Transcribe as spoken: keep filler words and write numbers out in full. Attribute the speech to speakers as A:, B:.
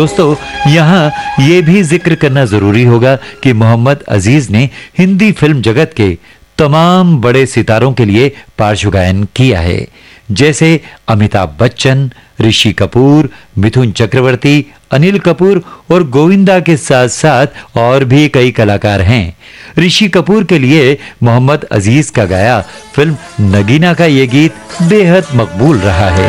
A: दोस्तों, यहाँ ये भी जिक्र करना जरूरी होगा कि मोहम्मद अजीज ने हिंदी फिल्म जगत के तमाम बड़े सितारों के लिए पार्श्व गायन किया है, जैसे अमिताभ बच्चन, ऋषि कपूर, मिथुन चक्रवर्ती, अनिल कपूर और गोविंदा के साथ साथ और भी कई कलाकार हैं। ऋषि कपूर के लिए मोहम्मद अजीज का गाया फिल्म नगीना का ये गीत बेहद मकबूल रहा है।